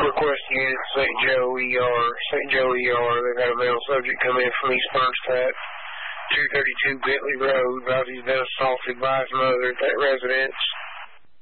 request unit at St. Joe ER. St. Joe ER, they've had a male subject come in from East First at 232 Bentley Road. About he's been assaulted by his mother at that residence.